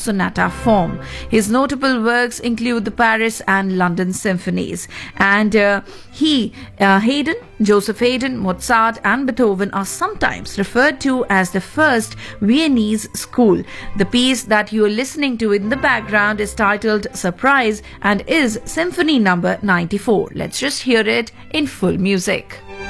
sonata form. His notable works include the Paris and London symphonies. And Haydn, Joseph Haydn, Mozart, and Beethoven are sometimes referred to as the first Viennese school. The piece that you are listening to in the background is titled Surprise and is Symphony number 94. Let's just hear it in full music.